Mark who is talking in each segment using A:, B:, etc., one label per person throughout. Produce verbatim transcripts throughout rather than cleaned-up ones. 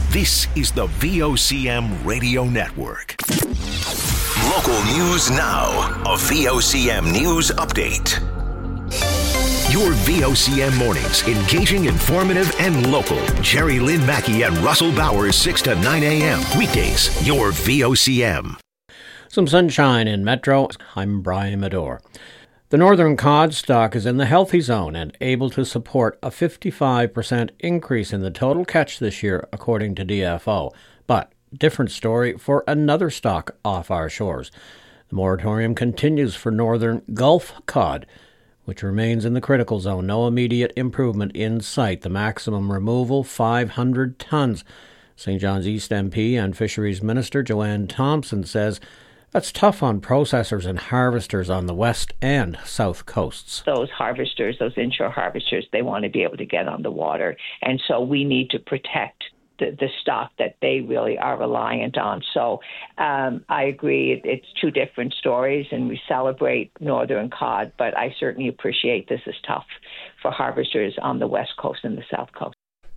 A: This is the V O C M Radio Network. Local news now. A V O C M News Update. Your V O C M mornings, engaging, informative, and local. Jerry Lynn Mackey and Russell Bowers, six to nine a.m. Weekdays, your V O C M.
B: Some sunshine in Metro. I'm Brian Medore. The northern cod stock is in the healthy zone and able to support a fifty-five percent increase in the total catch this year, according to D F O. But different story for another stock off our shores. The moratorium continues for northern Gulf cod, which remains in the critical zone. No immediate improvement in sight. The maximum removal, five hundred tons. Saint John's East M P and Fisheries Minister Joanne Thompson says that's tough on processors and harvesters on the west and south coasts.
C: Those harvesters, those inshore harvesters, they want to be able to get on the water. And so we need to protect the, the stock that they really are reliant on. So um, I agree, it, it's two different stories, and we celebrate northern cod, but I certainly appreciate this is tough for harvesters on the west coast and the south coast.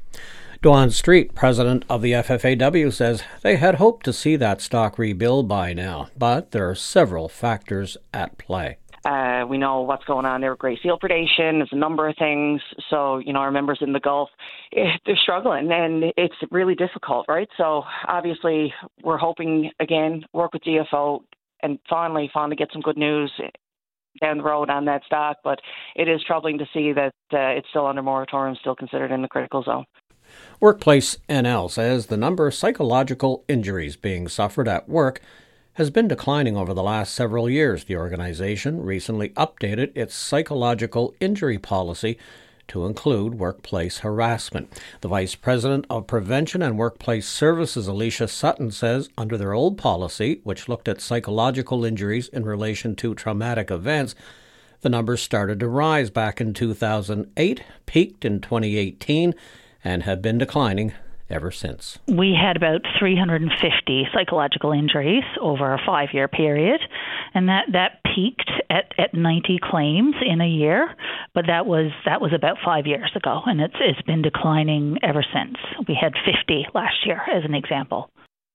B: Dwan Street, president of the F F A W, says they had hoped to see that stock rebuild by now, but there are several factors at play.
D: Uh, we know what's going on there with gray seal predation. There's a number of things. So, you know, our members in the Gulf, they're struggling, and it's really difficult, right? So, obviously, we're hoping, again, work with D F O and finally, finally get some good news down the road on that stock. But it is troubling to see that uh, it's still under moratorium, still considered in the critical zone.
B: Workplace N L says the number of psychological injuries being suffered at work has been declining over the last several years. The organization recently updated its psychological injury policy to include workplace harassment. The Vice President of Prevention and Workplace Services, Alicia Sutton, says under their old policy, which looked at psychological injuries in relation to traumatic events, the numbers started to rise back in two thousand eight, peaked in twenty eighteen, and have been declining ever since.
E: We had about three hundred fifty psychological injuries over a five-year period, and that, that peaked at, at ninety claims in a year, but that was that was about five years ago, and it's it's been declining ever since. We had fifty last year, as an example.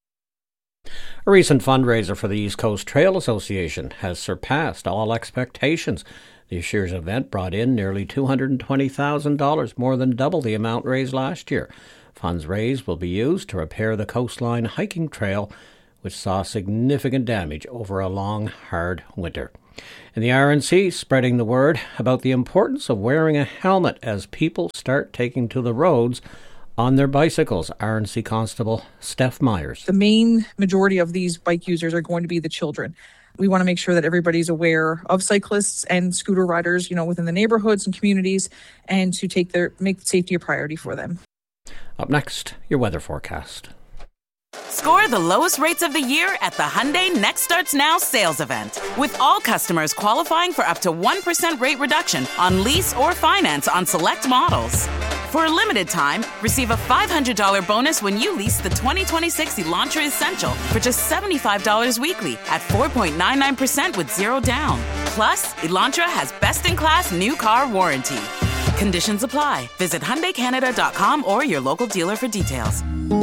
B: A recent fundraiser for the East Coast Trail Association has surpassed all expectations. This year's event brought in nearly two hundred twenty thousand dollars, more than double the amount raised last year. Funds raised will be used to repair the coastline hiking trail, which saw significant damage over a long, hard winter. In the R N C, spreading the word about the importance of wearing a helmet as people start taking to the roads on their bicycles. R N C Constable Steph Myers.
F: The main majority of these bike users are going to be the children. We want to make sure that everybody's aware of cyclists and scooter riders, you know, within the neighborhoods and communities, and to take their make safety a priority for them.
B: Up next, your weather forecast.
G: Score the lowest rates of the year at the Hyundai Next Starts Now sales event. With all customers qualifying for up to one percent rate reduction on lease or finance on select models. For a limited time, receive a five hundred dollars bonus when you lease the twenty twenty-six Elantra Essential for just seventy-five dollars weekly at four point nine nine percent with zero down. Plus, Elantra has best-in-class new car warranty. Conditions apply. Visit Hyundai Canada dot com or your local dealer for details.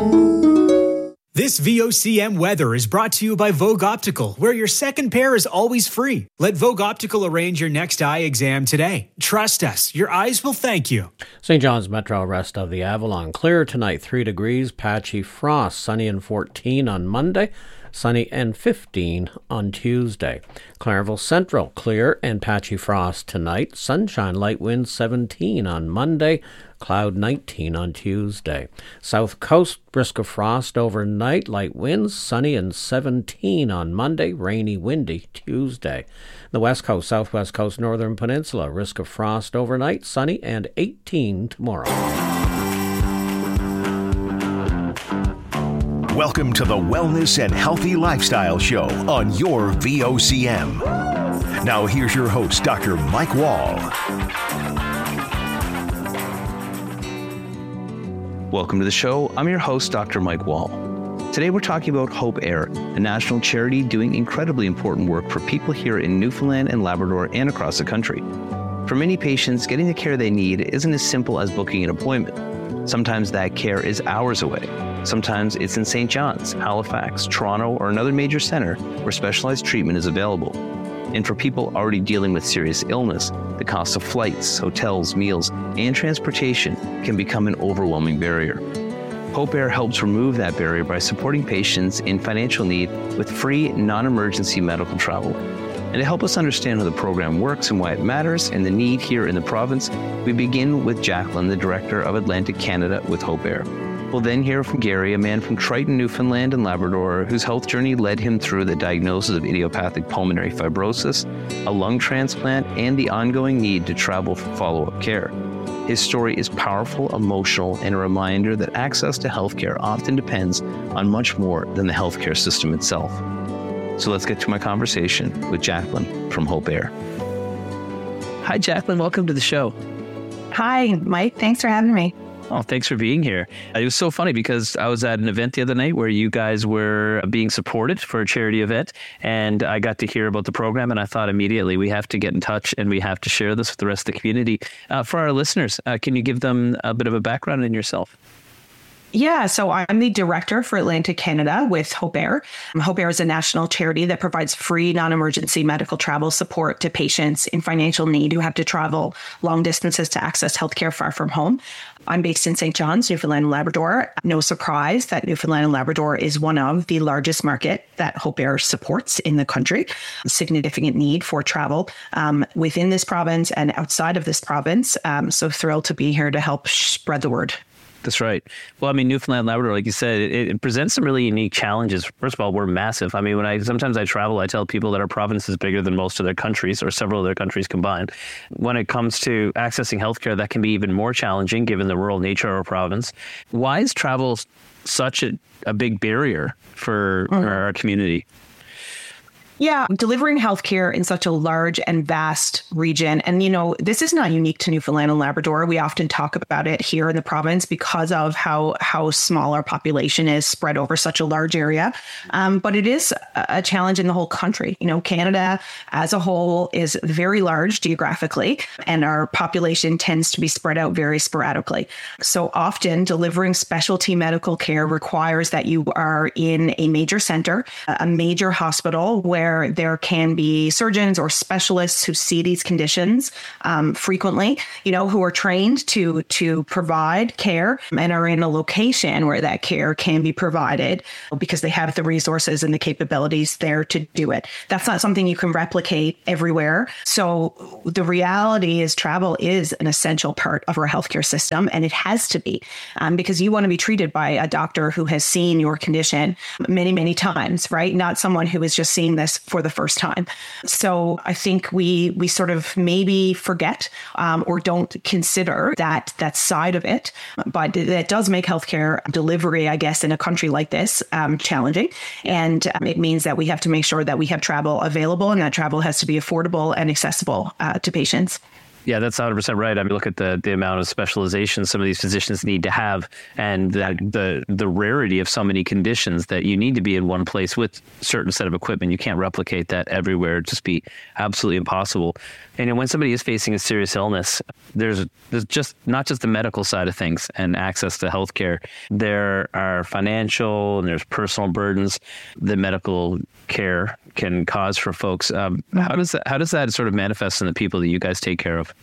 H: This V O C M weather is brought to you by Vogue Optical, where your second pair is always free. Let Vogue Optical arrange your next eye exam today. Trust us, your eyes will thank you.
B: Saint John's Metro west of the Avalon. Clear tonight, three degrees, patchy frost, sunny and fourteen on Monday, sunny and fifteen on Tuesday. Clareville Central, clear and patchy frost tonight, sunshine, light winds seventeen on Monday, cloud nineteen on Tuesday. South Coast, brisk of frost overnight, light winds, sunny and seventeen on Monday, rainy, windy Tuesday. The West Coast, Southwest Coast, Northern Peninsula, risk of frost overnight, sunny and eighteen tomorrow.
A: Welcome to the Wellness and Healthy Lifestyle Show on your V O C M. Now here's your host, Doctor Mike Wall.
I: Welcome to the show. I'm your host, Doctor Mike Wall. Today we're talking about Hope Air, a national charity doing incredibly important work for people here in Newfoundland and Labrador and across the country. For many patients, getting the care they need isn't as simple as booking an appointment. Sometimes that care is hours away. Sometimes it's in Saint John's, Halifax, Toronto, or another major center where specialized treatment is available. And for people already dealing with serious illness, the cost of flights, hotels, meals, and transportation can become an overwhelming barrier. Hope Air helps remove that barrier by supporting patients in financial need with free, non-emergency medical travel. And to help us understand how the program works and why it matters and the need here in the province, we begin with Jacqueline, the Director of Atlantic Canada with Hope Air. We'll then hear from Gary, a man from Triton, Newfoundland and Labrador, whose health journey led him through the diagnosis of idiopathic pulmonary fibrosis, a lung transplant, and the ongoing need to travel for follow-up care. His story is powerful, emotional, and a reminder that access to healthcare often depends on much more than the healthcare system itself. So let's get to my conversation with Jacqueline from Hope Air. Hi, Jacqueline. Welcome to the show.
J: Hi, Mike. Thanks for having me.
I: Oh, thanks for being here. It was so funny because I was at an event the other night where you guys were being supported for a charity event, and I got to hear about the program, and I thought immediately we have to get in touch and we have to share this with the rest of the community. Uh, for our listeners, uh, can you give them a bit of a background in yourself?
J: Yeah, so I'm the director for Atlantic Canada with Hope Air. Hope Air is a national charity that provides free non-emergency medical travel support to patients in financial need who have to travel long distances to access healthcare far from home. I'm based in Saint John's, Newfoundland and Labrador. No surprise that Newfoundland and Labrador is one of the largest market that Hope Air supports in the country. Significant need for travel um, within this province and outside of this province. Um, so thrilled to be here to help spread the word.
I: That's right. Well, I mean, Newfoundland and Labrador, like you said, it, it presents some really unique challenges. First of all, we're massive. I mean, when I sometimes I travel, I tell people that our province is bigger than most of their countries or several of their countries combined. When it comes to accessing healthcare, that can be even more challenging given the rural nature of our province. Why is travel such a, a big barrier for, mm. for our community?
J: Yeah, delivering healthcare in such a large and vast region. And, you know, this is not unique to Newfoundland and Labrador. We often talk about it here in the province because of how how small our population is spread over such a large area. Um, but it is a challenge in the whole country. You know, Canada as a whole is very large geographically, and our population tends to be spread out very sporadically. So often delivering specialty medical care requires that you are in a major center, a major hospital where Where there can be surgeons or specialists who see these conditions um, frequently, you know, who are trained to to provide care and are in a location where that care can be provided because they have the resources and the capabilities there to do it. That's not something you can replicate everywhere. So the reality is travel is an essential part of our healthcare system, and it has to be um, because you want to be treated by a doctor who has seen your condition many, many times, right? Not someone who is just seeing this for the first time. So I think we we sort of maybe forget um, or don't consider that that side of it. But that does make healthcare delivery, I guess, in a country like this um, challenging. And um, it means that we have to make sure that we have travel available, and that travel has to be affordable and accessible uh, to patients.
I: Yeah, that's one hundred percent right. I mean, look at the, the amount of specialization some of these physicians need to have, and that the the rarity of so many conditions that you need to be in one place with a certain set of equipment. You can't replicate that everywhere. It'd just be absolutely impossible. And when somebody is facing a serious illness, there's there's just not just the medical side of things and access to healthcare. There are financial and there's personal burdens that medical care can cause for folks. Um, how does that how does that sort of manifest in the people that you guys take care of?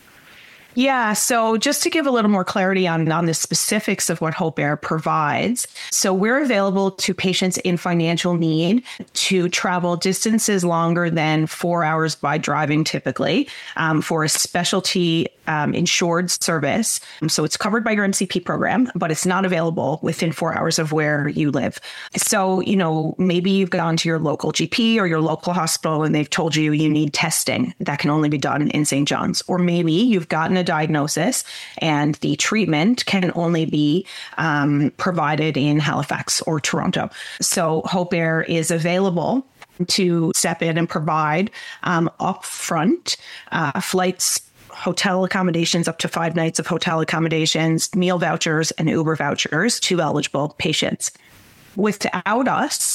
J: Yeah. So just to give a little more clarity on, on the specifics of what Hope Air provides. So we're available to patients in financial need to travel distances longer than four hours by driving typically um, for a specialty um, insured service. So it's covered by your M C P program, but it's not available within four hours of where you live. So, you know, maybe you've gone to your local G P or your local hospital and they've told you you need testing that can only be done in Saint John's. Or maybe you've gotten a diagnosis and the treatment can only be um, provided in Halifax or Toronto. So Hope Air is available to step in and provide um, upfront uh, flights, hotel accommodations, up to five nights of hotel accommodations, meal vouchers, and Uber vouchers to eligible patients. Without us,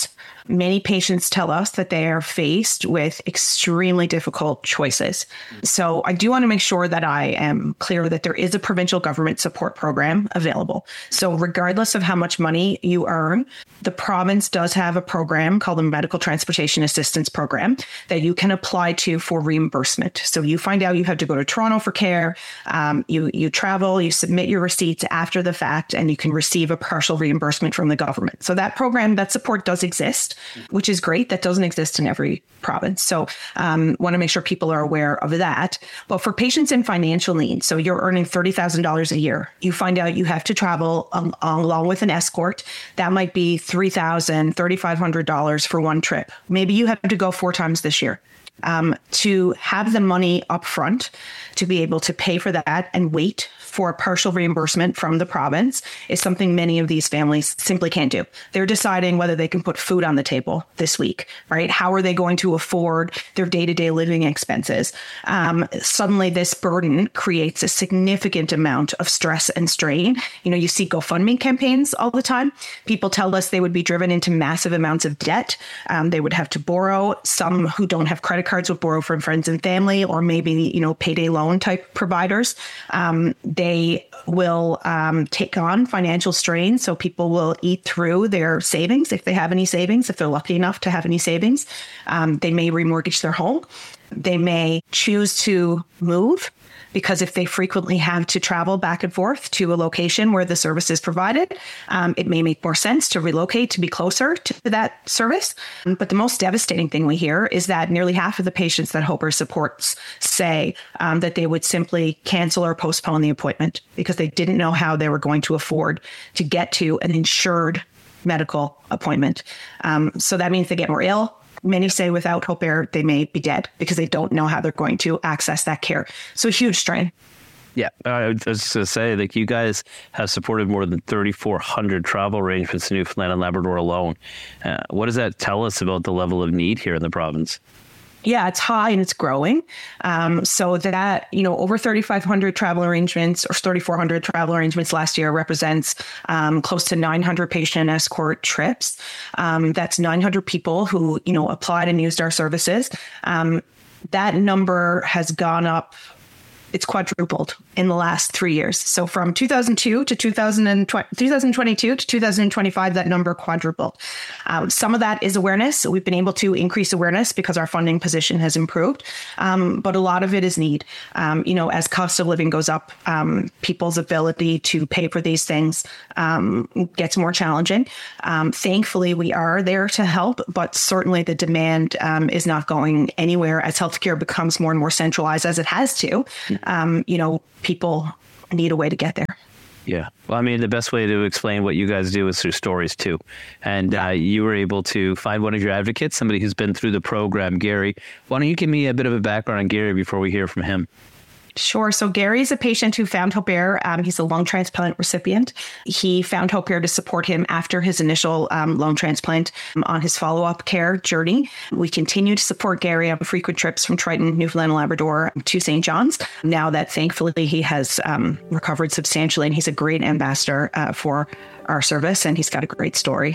J: many patients tell us that they are faced with extremely difficult choices. So I do want to make sure that I am clear that there is a provincial government support program available. So regardless of how much money you earn, the province does have a program called the Medical Transportation Assistance Program that you can apply to for reimbursement. So you find out you have to go to Toronto for care, um, you, you travel, you submit your receipts after the fact, and you can receive a partial reimbursement from the government. So that program, that support does exist, which is great. That doesn't exist in every province. So um, want to make sure people are aware of that. But for patients in financial need, so you're earning thirty thousand dollars a year, you find out you have to travel um, along with an escort. That might be three thousand dollars, three thousand five hundred dollars for one trip. Maybe you have to go four times this year. Um, to have the money up front to be able to pay for that and wait for a partial reimbursement from the province is something many of these families simply can't do. They're deciding whether they can put food on the table this week, right? How are they going to afford their day-to-day living expenses? Um, suddenly this burden creates a significant amount of stress and strain. You know, you see GoFundMe campaigns all the time. People tell us they would be driven into massive amounts of debt. Um, they would have to borrow. Some who don't have credit cards would borrow from friends and family, or maybe, you know, payday loan type providers. Um, they will um, take on financial strain. So people will eat through their savings if they have any savings, if they're lucky enough to have any savings. Um, they may remortgage their home. They may choose to move, because if they frequently have to travel back and forth to a location where the service is provided, um, it may make more sense to relocate to be closer to that service. But the most devastating thing we hear is that nearly half of the patients that Hope Air supports say um, that they would simply cancel or postpone the appointment because they didn't know how they were going to afford to get to an insured medical appointment. Um, so that means they get more ill. Many say without Hope Air, they may be dead because they don't know how they're going to access that care. So a huge strain.
I: Yeah, I was just going to say, like, you guys have supported more than thirty-four hundred travel arrangements in Newfoundland and Labrador alone. Uh, what does that tell us about the level of need here in the province?
J: Yeah, it's high and it's growing. Um, so that, you know, over thirty-five hundred travel arrangements or thirty-four hundred travel arrangements last year represents um, close to nine hundred patient escort trips. Um, that's nine hundred people who, you know, applied and used our services. Um, that number has gone up. It's quadrupled in the last three years. So from two thousand two to two thousand twenty, two thousand twenty-two to two thousand twenty-five, that number quadrupled. Um, some of that is awareness. So we've been able to increase awareness because our funding position has improved. Um, but a lot of it is need. Um, you know, as cost of living goes up, um, people's ability to pay for these things um, gets more challenging. Um, thankfully, we are there to help, but certainly the demand um, is not going anywhere as healthcare becomes more and more centralized, as it has to. Um, you know, people need a way to get there.
I: Yeah. Well, I mean, the best way to explain what you guys do is through stories, too. And uh, you were able to find one of your advocates, somebody who's been through the program, Gary. Why don't you give me a bit of a background on Gary before we hear from him?
J: Sure. So Gary's a patient who found Hope Air. Um, he's a lung transplant recipient. He found Hope Air to support him after his initial um, lung transplant um, on his follow-up care journey. We continue to support Gary on frequent trips from Triton, Newfoundland and Labrador to Saint John's. Now that thankfully he has um, recovered substantially, and he's a great ambassador uh, for our service, and he's got a great story.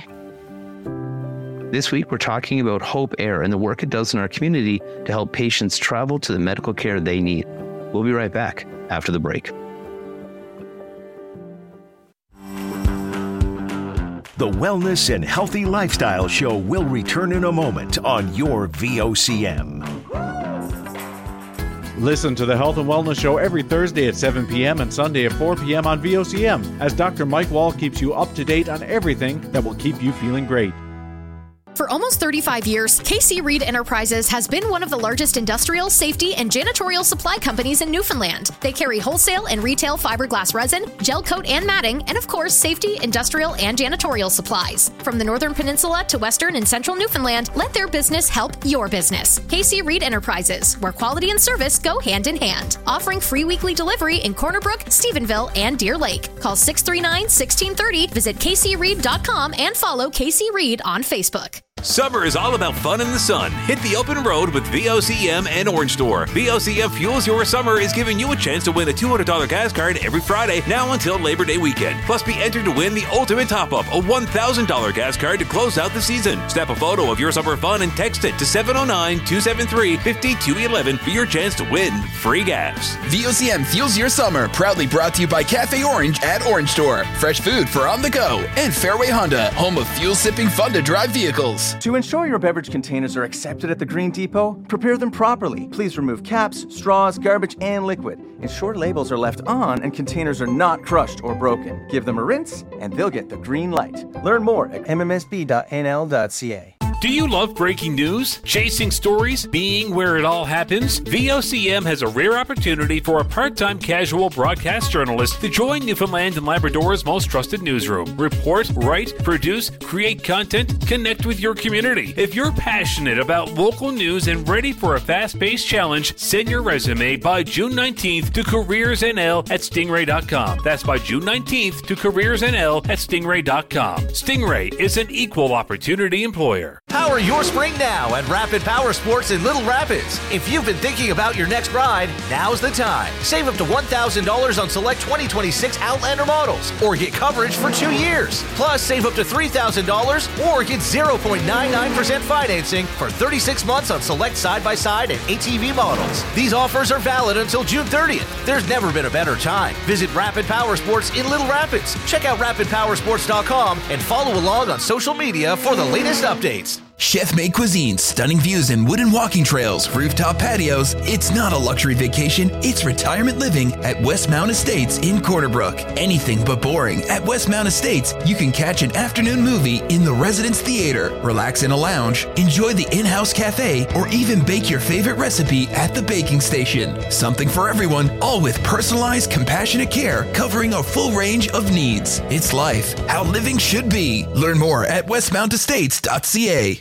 I: This week, we're talking about Hope Air and the work it does in our community to help patients travel to the medical care they need. We'll be right back after the break.
A: The Wellness and Healthy Lifestyle Show will return in a moment on your V O C M.
K: Listen to the Health and Wellness Show every Thursday at seven p.m. and Sunday at four p.m. on V O C M as Doctor Mike Wall keeps you up to date on everything that will keep you feeling great.
L: For almost thirty-five years, K C Reed Enterprises has been one of the largest industrial, safety, and janitorial supply companies in Newfoundland. They carry wholesale and retail fiberglass resin, gel coat and matting, and of course, safety, industrial, and janitorial supplies. From the Northern Peninsula to Western and Central Newfoundland, let their business help your business. K C Reed Enterprises, where quality and service go hand in hand. Offering free weekly delivery in Corner Brook, Stephenville, and Deer Lake. Call six three nine, one six three zero, visit k c reed dot com, and follow K C Reed on Facebook.
M: Summer is all about fun in the sun. Hit the open road with V O C M and Orange Store. V O C M Fuels Your Summer is giving you a chance to win a two hundred dollars gas card every Friday now until Labor Day weekend. Plus, be entered to win the ultimate top-up, a one thousand dollars gas card to close out the season. Snap a photo of your summer fun and text it to seven oh nine, two seven three, five two one one for your chance to win free gas.
N: V O C M Fuels Your Summer, proudly brought to you by Cafe Orange at Orange Store. Fresh food for on the go. And Fairway Honda, home of fuel-sipping, fun-to-drive vehicles.
O: To ensure your beverage containers are accepted at the Green Depot, prepare them properly. Please remove caps, straws, garbage, and liquid. Ensure labels are left on and containers are not crushed or broken. Give them a rinse, and they'll get the green light. Learn more at m m s b dot n l dot c a.
P: Do you love breaking news, chasing stories, being where it all happens? V O C M has a rare opportunity for a part-time casual broadcast journalist to join Newfoundland and Labrador's most trusted newsroom. Report, write, produce, create content, connect with your community. If you're passionate about local news and ready for a fast-paced challenge, send your resume by June nineteenth to careersnl at stingray dot com. That's by June nineteenth to careersnl at stingray dot com. Stingray is an equal opportunity employer.
Q: Power your spring now at Rapid Power Sports in Little Rapids. If you've been thinking about your next ride, now's the time. Save up to one thousand dollars on select twenty twenty-six Outlander models or get coverage for two years. Plus, save up to three thousand dollars or get zero point nine nine percent financing for thirty-six months on select side-by-side and A T V models. These offers are valid until June thirtieth. There's never been a better time. Visit Rapid Power Sports in Little Rapids. Check out rapid power sports dot com and follow along on social media for the latest updates.
N: Chef-made cuisine, stunning views and wooden walking trails, rooftop patios. It's not a luxury vacation, it's retirement living at Westmount Estates in Corner Brook. Anything but boring. At Westmount Estates, you can catch an afternoon movie in the Residence Theater, relax in a lounge, enjoy the in-house cafe, or even bake your favorite recipe at the baking station. Something for everyone, all with personalized, compassionate care covering a full range of needs. It's life, how living should be. Learn more at westmount estates dot c a.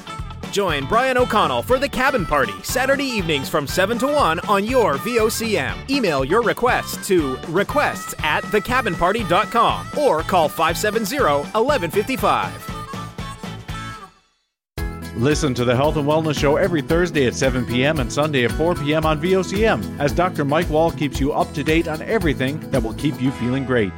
R: Join Brian O'Connell for the Cabin Party, Saturday evenings from seven to one on your V O C M. Email your requests to requests at the cabin party dot com or call five seven zero, one one five five.
K: Listen to the Health and Wellness Show every Thursday at seven p.m. and Sunday at four p.m. on V O C M as Doctor Mike Wall keeps you up to date on everything that will keep you feeling great.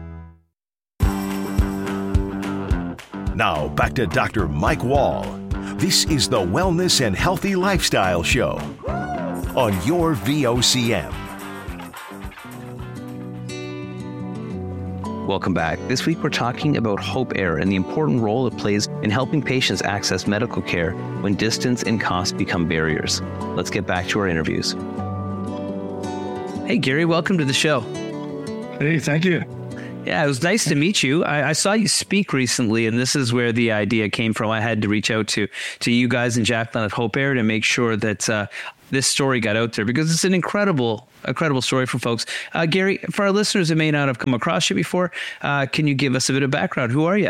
A: Now back to Doctor Mike Wall. This is the Wellness and Healthy Lifestyle Show on your V O C M.
I: Welcome back. This week we're talking about Hope Air and the important role it plays in helping patients access medical care when distance and cost become barriers. Let's get back to our interviews. Hey, Gary, welcome to the show.
S: Hey, thank you.
I: Yeah, it was nice to meet you. I, I saw you speak recently, and this is where the idea came from. I had to reach out to to you guys and Jacqueline at Hope Air to make sure that uh, this story got out there because it's an incredible, incredible story for folks. Uh, Gary, for our listeners who may not have come across you before, uh, can you give us a bit of background? Who are you?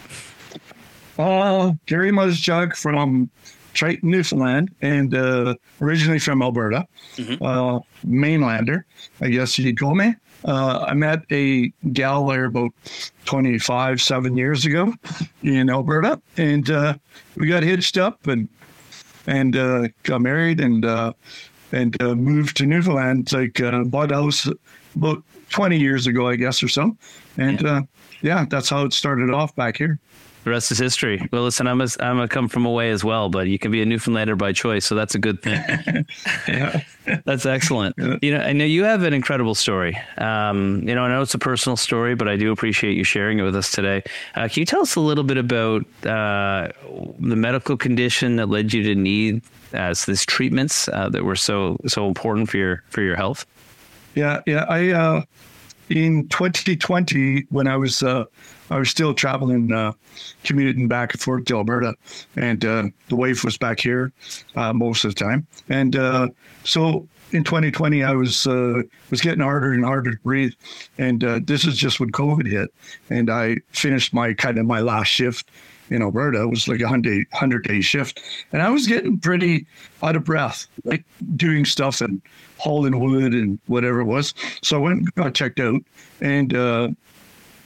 S: Uh, Gary Muzjug from Triton, Newfoundland, and uh, originally from Alberta, mm-hmm. uh, mainlander, I guess you'd call me. Uh, I met a gal there about twenty-five, seven years ago in Alberta, and uh, we got hitched up and and uh, got married and uh, and uh, moved to Newfoundland. Like uh, bought a house about twenty years ago, I guess, or so. And yeah. Uh, yeah, that's how it started off back here.
I: The rest is history. Well, listen, I'm a, I'm a come from away as well, but you can be a Newfoundlander by choice, so that's a good thing.
S: Yeah.
I: That's excellent. Yeah. You know, I know you have an incredible story. Um, you know, I know it's a personal story, but I do appreciate you sharing it with us today. Uh, can you tell us a little bit about uh, the medical condition that led you to need uh, these treatments uh, that were so so important for your for your health?
S: Yeah, yeah. I uh, in twenty twenty when I was. Uh, I was still traveling, uh, commuting back and forth to Alberta, and uh, the wife was back here uh, most of the time. And uh, so in twenty twenty, I was uh, was getting harder and harder to breathe. And uh, this is just when COVID hit, and I finished my kind of my last shift in Alberta. It was like a hundred hundred day shift, and I was getting pretty out of breath, like doing stuff and hauling wood and whatever it was. So I went and got checked out, and. Uh,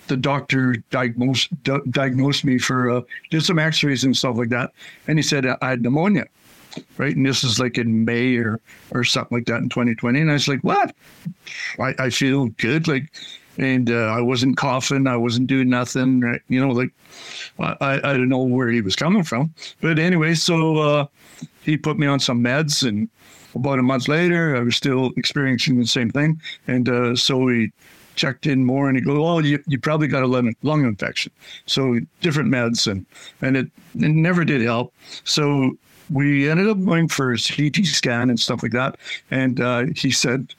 S: the doctor diagnosed di- diagnosed me for uh, did some X-rays and stuff like that, and he said I had pneumonia, right? And this is like in May or or something like that in twenty twenty, and I was like, what? I, I feel good, like, and uh, I wasn't coughing, I wasn't doing nothing, right? You know, like I I don't know where he was coming from, but anyway, so uh, he put me on some meds, and about a month later, I was still experiencing the same thing. And uh, so we checked in more, and he goes, oh, you, you probably got a lung, lung infection. So different meds, and, and it, it never did help. So we ended up going for a C T scan and stuff like that. And uh, he said,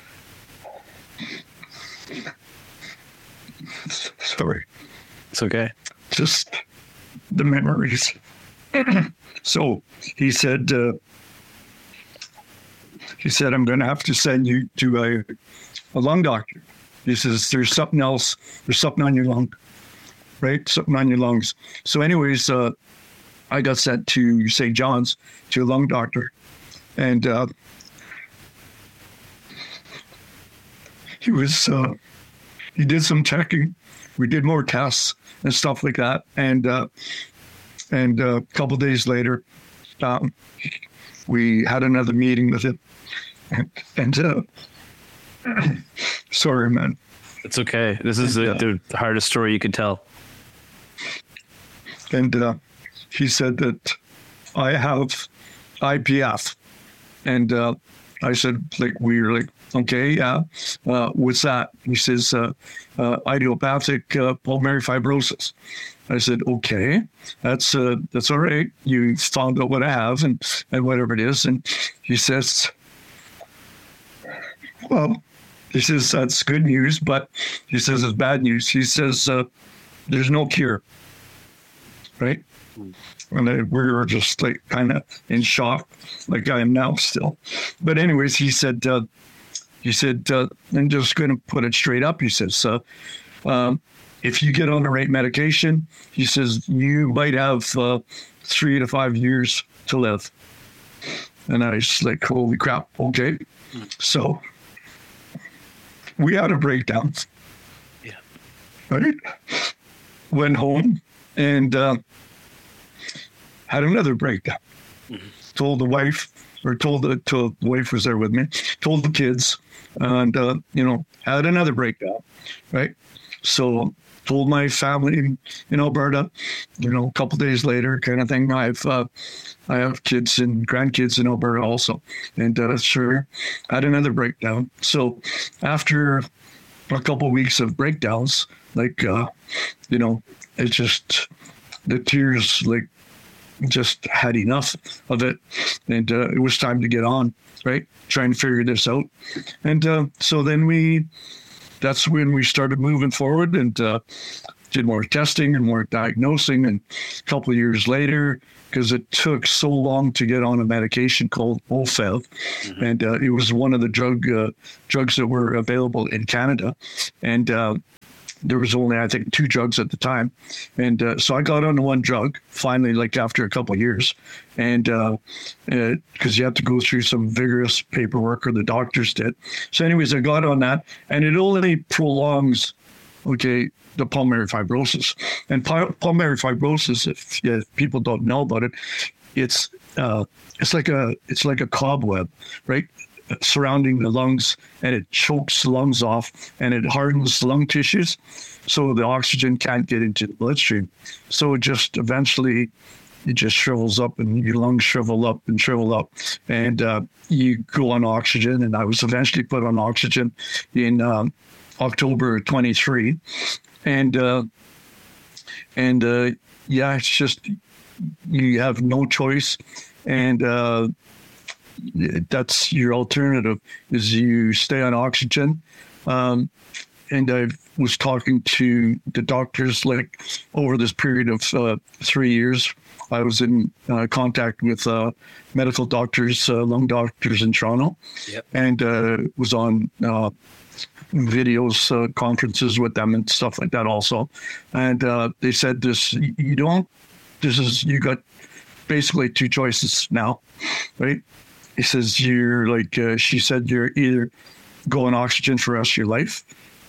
S: sorry.
I: It's okay.
S: Just the memories. So he said, uh, He said, I'm going to have to send you to a, a lung doctor. He says, there's something else. There's something on your lung, right? Something on your lungs. So anyways, uh, I got sent to Saint John's to a lung doctor. And uh, he was, uh, he did some checking. We did more tests and stuff like that. And, uh, and uh, a couple of days later, um, we had another meeting with him. And, and uh, sorry, man.
I: It's okay. This is and, the, uh, the hardest story you could tell.
S: And uh, he said that I have I P F. And uh, I said, like, we were like, okay, yeah. Uh, what's that? He says, uh, uh, idiopathic uh, pulmonary fibrosis. I said, okay, that's uh, that's all right. You found out what I have and, and whatever it is. And he says, well, he says, that's good news, but he says it's bad news. He says, uh, there's no cure, right? And I, we were just like kind of in shock, like I am now still. But anyways, he said, uh, he said, uh, I'm just going to put it straight up. He says, uh, um, if you get on the right medication, he says, you might have uh, three to five years to live. And I was like, holy crap, okay. So we had a breakdown. Yeah. Right? Went home and uh, had another breakdown. Mm-hmm. Told the wife, or told the, told the wife was there with me, told the kids, and, uh, you know, had another breakdown, right? So told my family in Alberta, you know, a couple days later kind of thing. I've, uh, I have kids and grandkids in Alberta also. And uh, sure, had another breakdown. So after a couple of weeks of breakdowns, like, uh, you know, it just, the tears, like, just had enough of it. And uh, it was time to get on, right? Trying to figure this out. And uh, so then we, that's when we started moving forward and uh, did more testing and more diagnosing. And a couple of years later, because it took so long to get on a medication called Ofev, mm-hmm. and uh, it was one of the drug uh, drugs that were available in Canada. And uh, there was only, I think, two drugs at the time. And uh, so I got on one drug finally, like after a couple of years. And because uh, uh, you have to go through some vigorous paperwork, or the doctors did. So anyways, I got on that, and it only prolongs, okay, the pulmonary fibrosis. And pu- pulmonary fibrosis, if, if people don't know about it, it's uh, it's like a it's like a cobweb, right? Surrounding the lungs, and it chokes the lungs off, and it hardens the lung tissues, so the oxygen can't get into the bloodstream. So it just eventually it just shrivels up, and your lungs shrivel up and shrivel up, and uh, you go on oxygen. And I was eventually put on oxygen in um, October twenty-three, and uh, and uh, yeah, it's just you have no choice, and uh, that's your alternative, is you stay on oxygen. Um, and I was talking to the doctors, like, over this period of uh, three years. I was in uh, contact with uh, medical doctors, uh, lung doctors in Toronto, yep. and uh, was on uh, videos, uh, conferences with them and stuff like that also. And uh, they said this, you don't, this is, you got basically two choices now, right? He says, you're like, uh, she said, you're either go on oxygen for the rest of your life,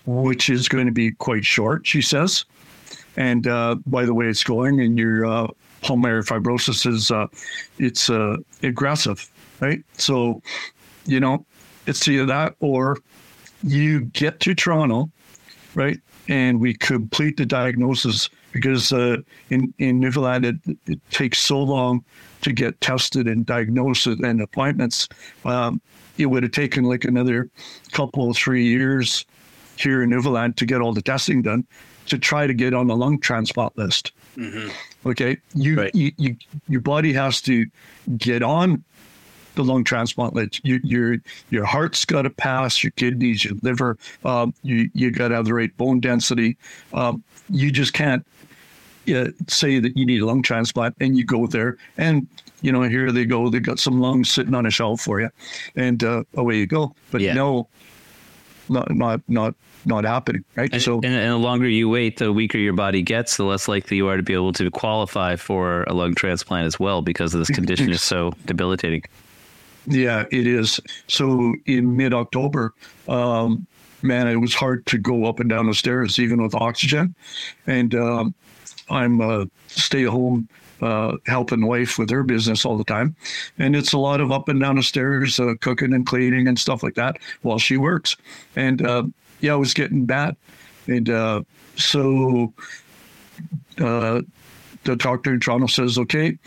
S: which is going to be quite short, she says. And uh, by the way it's going, and your uh, pulmonary fibrosis is uh, it's uh, aggressive, right? So, you know, it's either that or you get to Toronto, right? And we complete the diagnosis because uh, in, in Newfoundland, it, it takes so long to get tested and diagnosed and appointments. Um, it would have taken like another couple, three years here in Newfoundland to get all the testing done to try to get on the lung transplant list. Mm-hmm. Okay. You, right. you, you, your body has to get on the lung transplant list. You, your, your heart's got to pass, your kidneys, your liver, um, you, you got to have the right bone density. Um, you just can't uh, say that you need a lung transplant and you go there and, you know, here they go, they got some lungs sitting on a shelf for you and uh, away you go. But yeah. no, not, not, not, not happening, right?
I: And,
S: so,
I: and, and the longer you wait, the weaker your body gets, the less likely you are to be able to qualify for a lung transplant as well, because of this condition is so debilitating.
S: Yeah, it is. So in mid-October, um, man, it was hard to go up and down the stairs, even with oxygen. And um, I'm a stay-at-home uh, helping wife with her business all the time. And it's a lot of up and down the stairs, uh, cooking and cleaning and stuff like that while she works. And uh, yeah, it was getting bad. And uh, so uh, the doctor in Toronto says, okay,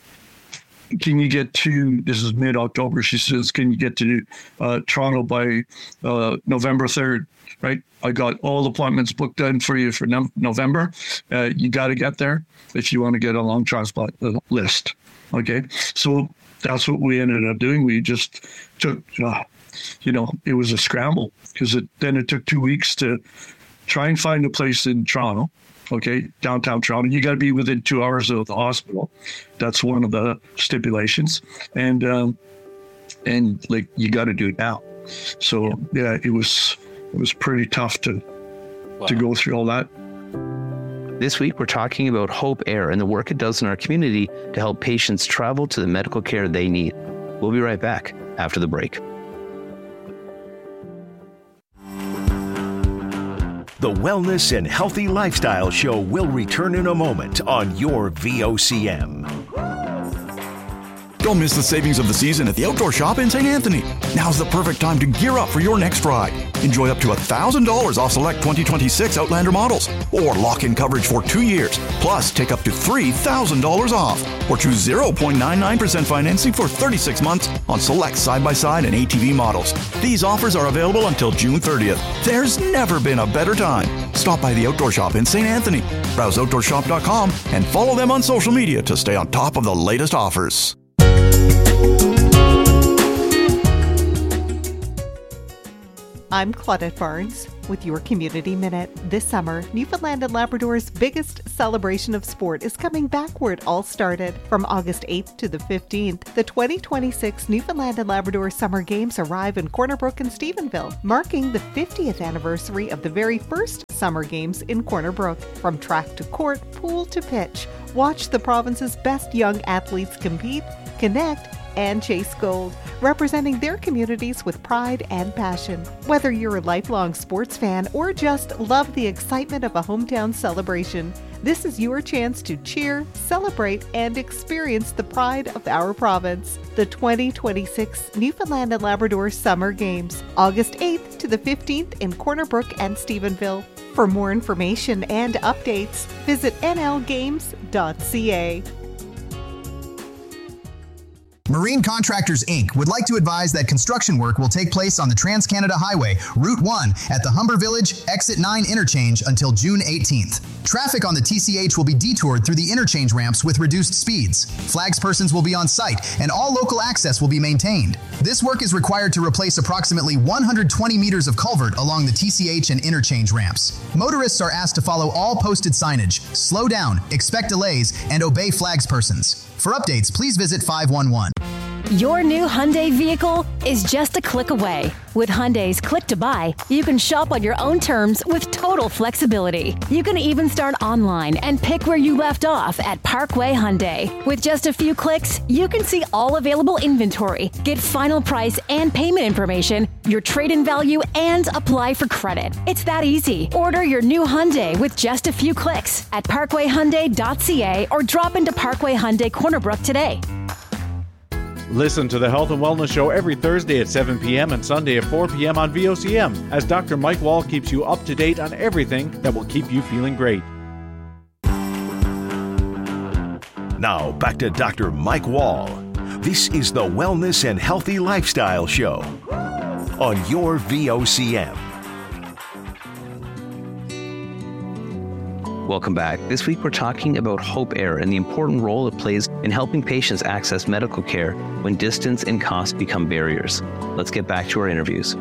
S: can you get to, this is mid-October, she says, can you get to uh, Toronto by uh, November third, right? I got all appointments booked in for you for no- November. Uh, you got to get there if you want to get a lung transplant list, okay? So that's what we ended up doing. We just took, uh, you know, it was a scramble because it, then it took two weeks to try and find a place in Toronto. Okay, downtown Toronto. You got to be within two hours of the hospital. That's one of the stipulations, and um, and like you got to do it now. So yeah, it was it was pretty tough to wow. to go through all that.
I: This week, we're talking about Hope Air and the work it does in our community to help patients travel to the medical care they need. We'll be right back after the break.
A: The Wellness and Healthy Lifestyle Show will return in a moment on your V O C M.
T: Don't miss the savings of the season at the Outdoor Shop in Saint Anthony. Now's the perfect time to gear up for your next ride. Enjoy up to one thousand dollars off select twenty twenty-six Outlander models, or lock in coverage for two years. Plus, take up to three thousand dollars off, or choose zero point nine nine percent financing for thirty-six months on select side-by-side and A T V models. These offers are available until June thirtieth. There's never been a better time. Stop by the Outdoor Shop in Saint Anthony. Browse outdoor shop dot com and follow them on social media to stay on top of the latest offers.
U: I'm Claudette Barnes with your Community Minute. This summer, Newfoundland and Labrador's biggest celebration of sport is coming back where it all started. From August eighth to the fifteenth, the twenty twenty-six Newfoundland and Labrador Summer Games arrive in Corner Brook and Stephenville, marking the fiftieth anniversary of the very first Summer Games in Corner Brook. From track to court, pool to pitch, watch the province's best young athletes compete, connect, and chase gold, representing their communities with pride and passion. Whether you're a lifelong sports fan or just love the excitement of a hometown celebration, this is your chance to cheer, celebrate, and experience the pride of our province. The twenty twenty-six Newfoundland and Labrador Summer Games, August eighth to the fifteenth in Corner Brook and Stephenville. For more information and updates, visit n l games dot c a.
V: Marine Contractors, Incorporated would like to advise that construction work will take place on the Trans-Canada Highway, Route one, at the Humber Village Exit nine interchange until June eighteenth. Traffic on the T C H will be detoured through the interchange ramps with reduced speeds. Flagspersons will be on site, and all local access will be maintained. This work is required to replace approximately one hundred twenty meters of culvert along the T C H and interchange ramps. Motorists are asked to follow all posted signage, slow down, expect delays, and obey flagspersons. For updates, please visit five one one.
C: Your new Hyundai vehicle is just a click away. With Hyundai's Click to Buy, you can shop on your own terms with total flexibility. You can even start online and pick where you left off at Parkway Hyundai. With just a few clicks, you can see all available inventory, get final price and payment information, your trade-in value, and apply for credit. It's that easy. Order your new Hyundai with just a few clicks at parkway hyundai dot c a or drop into Parkway Hyundai Corner Brook today.
K: Listen to the Health and Wellness Show every Thursday at seven p.m. and Sunday at four p.m. on V O C M as Doctor Mike Wall keeps you up to date on everything that will keep you feeling great.
A: Now back to Doctor Mike Wall. This is the Wellness and Healthy Lifestyle Show on your V O C M.
I: Welcome back. This week we're talking about Hope Air and the important role it plays in helping patients access medical care when distance and cost become barriers. Let's get back to our interviews.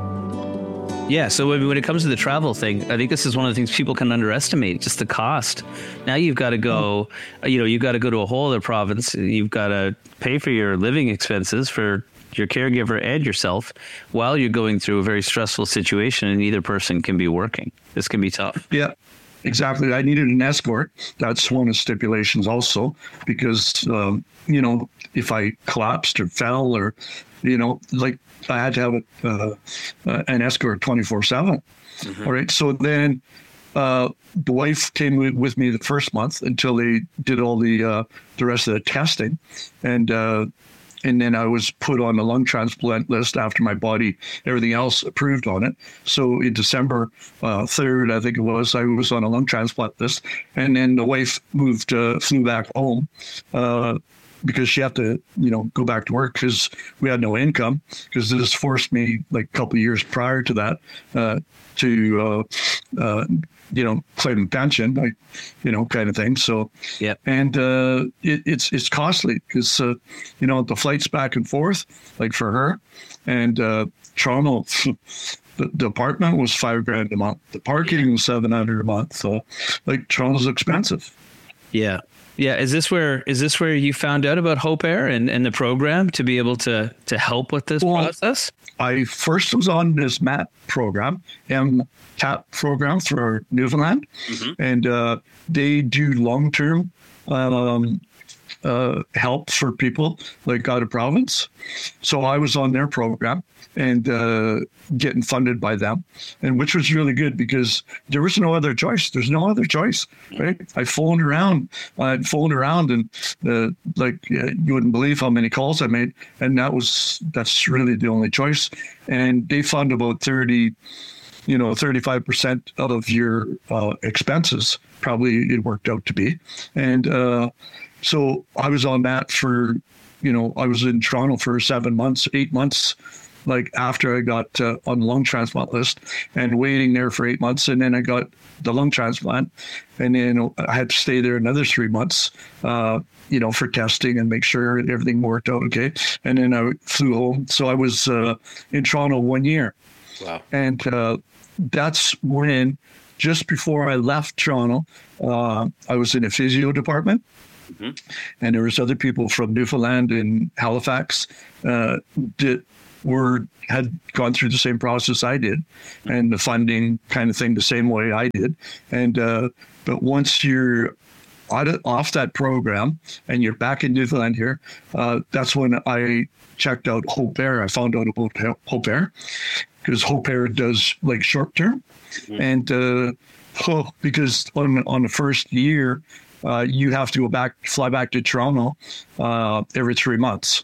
D: Yeah, so when it comes to the travel thing, I think this is one of the things people can underestimate, just the cost. Now you've got to go, you know, you've got to go to a whole other province. You've got to pay for your living expenses for your caregiver and yourself while you're going through a very stressful situation, and neither person can be working. This can be tough.
S: Yeah. Exactly. I needed an escort. That's one of the stipulations also, because, um, you know, if I collapsed or fell or, you know, like I had to have a, uh, uh, an escort twenty-four seven. Mm-hmm. All right. So then uh, the wife came with me the first month until they did all the uh, the rest of the testing. And uh And then I was put on the lung transplant list after my body, everything else approved on it. So in December uh, third, I think it was, I was on a lung transplant list. And then the wife moved, uh, flew back home uh, because she had to, you know, go back to work because we had no income, because this forced me like a couple of years prior to that uh, to, uh, uh, you know, claim pension, like, you know, kind of thing. So,
D: yeah. And
S: uh, it, it's it's costly because, uh, you know, the flights back and forth, like for her, and uh, Toronto, the, the apartment was five grand a month. The parking was seven hundred a month. So, like, Toronto's expensive.
D: Yeah. Yeah. Is this where is this where you found out about Hope Air and, and the program to be able to to help with this well, process?
S: I first was on this M A T program, M C A P program for Newfoundland, mm-hmm. and uh, they do long-term um, uh, help for people like out of province. So I was on their program and uh, getting funded by them, and which was really good because there was no other choice. There's no other choice, right? I phoned around, I'd phoned around, and uh, like uh, you wouldn't believe how many calls I made, and that was that's really the only choice. And they fund about thirty, you know, thirty-five percent out of your uh, expenses. Probably it worked out to be, and uh, so I was on that for, you know, I was in Toronto for seven months, eight months. Like after I got uh, on the lung transplant list and waiting there for eight months. And then I got the lung transplant, and then I had to stay there another three months, uh, you know, for testing and make sure everything worked out okay. And then I flew home. So I was uh, in Toronto one year.
D: Wow.
S: And uh, that's when, just before I left Toronto, uh, I was in a physio department. Mm-hmm. And there was other people from Newfoundland and Halifax uh, that were had gone through the same process I did, and the funding kind of thing the same way I did. And uh, but once you're out of, off that program and you're back in Newfoundland here, uh, that's when I checked out Hope Air. I found out about Hope Air because Hope Air does like short term, mm-hmm. and uh, oh, because on on the first year uh, you have to go back, fly back to Toronto uh, every three months.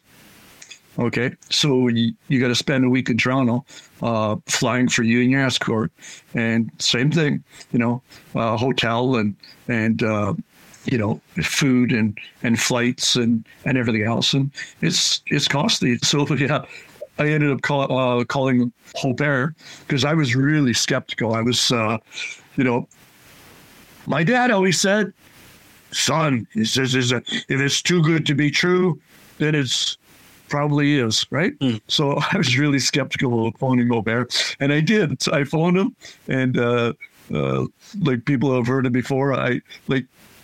S: Okay, so you, you got to spend a week in Toronto uh, flying for you and your escort, and same thing, you know, uh, hotel and and uh, you know, food and, and flights and, and everything else, and it's it's costly. So yeah, I ended up call, uh, calling Hope Air because I was really skeptical. I was, uh, you know, my dad always said, "Son, he says, is a, if it's too good to be true, then it's." Probably is, right? Mm. So I was really skeptical of phoning Hope Air, and I did. So I phoned him, and uh, uh, like people have heard it before, I like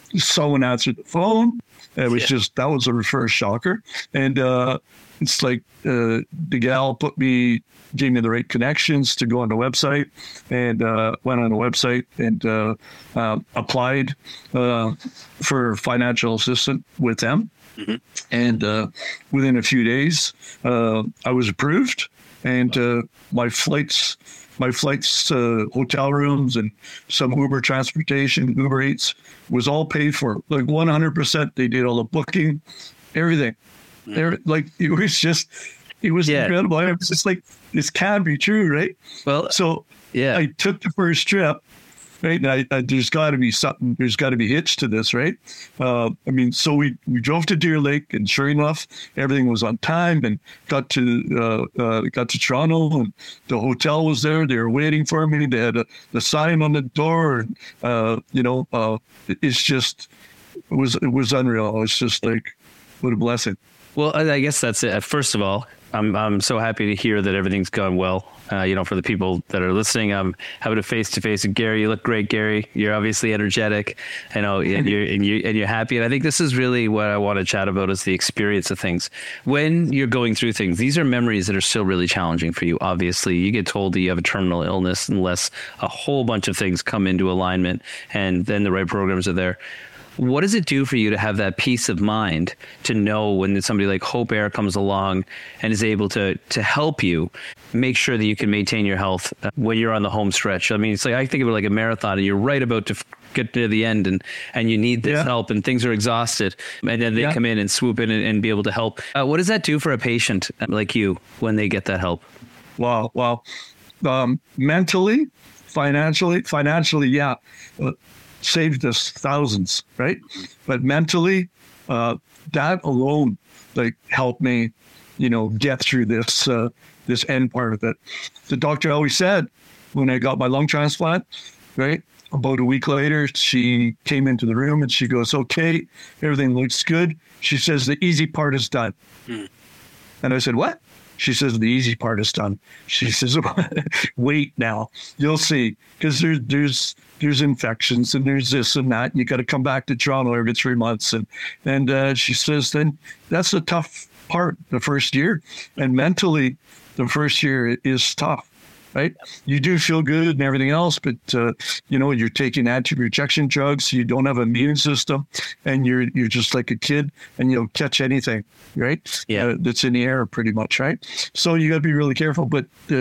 S: someone answered the phone. It was yeah. just, that was a first shocker. And uh, it's like uh, the gal put me, gave me the right connections to go on the website, and uh, went on the website and uh, uh, applied uh, for financial assistance with them. Mm-hmm. And uh, within a few days, uh, I was approved, and uh, my flights, my flights, uh, hotel rooms, and some Uber transportation, Uber Eats, was all paid for. Like one hundred percent, they did all the booking, everything. Mm-hmm. There, like it was just, it was yeah. incredible. I was just like, this can't be true, right?
D: Well,
S: so
D: yeah,
S: I took the first trip. Right. And I, I, there's got to be something, there's got to be hitch to this, right? Uh, I mean, so we, we drove to Deer Lake, and sure enough, everything was on time, and got to uh, uh, got to Toronto, and the hotel was there. They were waiting for me. They had a, the sign on the door. And, uh, you know, uh, it, it's just, it was, it was unreal. It's just like, what a blessing.
D: Well, I guess that's it. First of all, I'm I'm so happy to hear that everything's gone well. Uh, you know, for the people that are listening, I'm having a face to face with Gary. You look great, Gary. You're obviously energetic. I know, and you're and you and you're happy. And I think this is really what I want to chat about, is the experience of things. When you're going through things, these are memories that are still really challenging for you. Obviously, you get told that you have a terminal illness unless a whole bunch of things come into alignment, and then the right programs are there. What does it do for you to have that peace of mind to know when somebody like Hope Air comes along and is able to to help you make sure that you can maintain your health when you're on the home stretch? I mean, it's like, I think of it like a marathon, and you're right about to get to the end, and, and you need this yeah. help, and things are exhausted, and then they yeah. come in and swoop in and, and be able to help. Uh, what does that do for a patient like you when they get that help?
S: Wow. Well, um, mentally, financially, financially, yeah. Uh, saved us thousands, right? But mentally, uh, that alone, like, helped me, you know, get through this uh, this end part of it. The doctor always said, when I got my lung transplant, right, about a week later, she came into the room and she goes, "Okay, everything looks good." She says, "The easy part is done." Mm. And I said, "What?" She says, "The easy part is done." She says, "Wait now, you'll see, because there's there's there's infections and there's this and that. You got to come back to Toronto every three months." And and uh, she says, "Then that's the tough part, the first year, and mentally, the first year is tough." Right? You do feel good and everything else, but uh, you know, you're taking anti-rejection drugs. You don't have an immune system, and you're you're just like a kid, and you'll catch anything, right?
D: Yeah,
S: uh, that's in the air, pretty much, right? So you got to be really careful. But uh,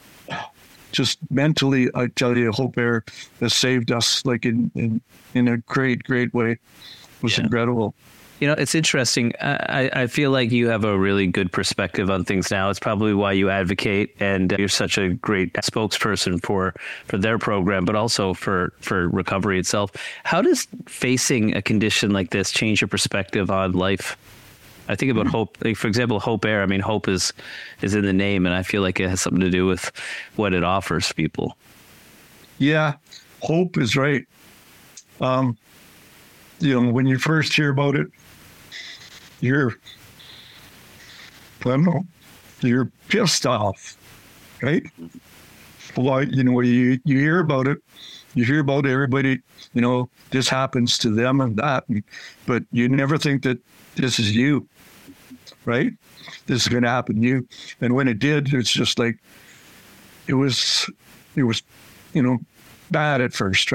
S: just mentally, I tell you, Hope Air has saved us, like in in, in a great, great way. It was yeah. incredible.
D: You know, it's interesting. I, I feel like you have a really good perspective on things now. It's probably why you advocate, and you're such a great spokesperson for, for their program, but also for, for recovery itself. How does facing a condition like this change your perspective on life? I think about hope. Like, for example, Hope Air. I mean, hope is is in the name, and I feel like it has something to do with what it offers people.
S: Yeah, hope is right. Um, you know, when you first hear about it, you're, I don't know, you're pissed off, right? Well, you know, you you hear about it, you hear about everybody, you know, this happens to them and that, but you never think that this is you, right? This is going to happen to you. And when it did, it's just like, it was, it was, you know, bad at first, right?